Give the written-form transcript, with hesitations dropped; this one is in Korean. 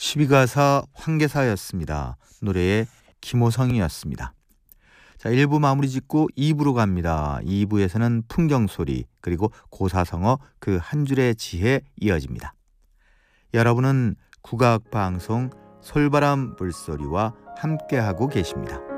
12가사 황계사였습니다. 노래의 김호성이었습니다. 자, 1부 마무리 짓고 2부로 갑니다. 2부에서는 풍경소리 그리고 고사성어 그 한 줄의 지혜 이어집니다. 여러분은 국악방송 솔바람 불소리와 함께하고 계십니다.